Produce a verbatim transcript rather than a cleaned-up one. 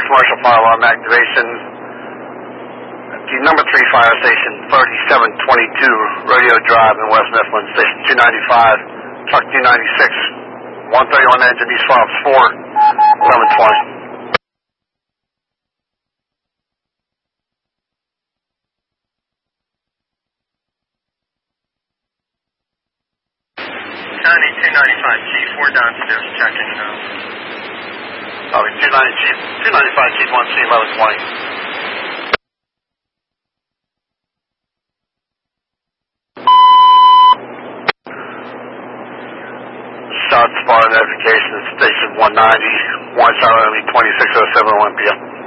commercial fire alarm activation. The number three fire station, thirty-seven twenty-two Rodeo Drive in West Mifflin, station two ninety-five, truck two ninety-six, one thirty-one engine, East Phelps four, eleven twenty. County two ninety-five, Chief, we're downstairs checking now. Copy, two ninety, Chief, two ninety-five, Chief, one C, eleven twenty. Shot spot notification at station one ninety, one Charlie, twenty-six oh seven, one P M